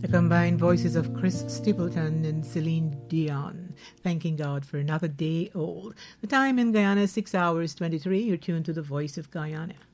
The combined voices of Chris Stapleton and Celine Dion, thanking God for another day old. The time in Guyana is 6 hours 23. You're tuned to the Voice of Guyana.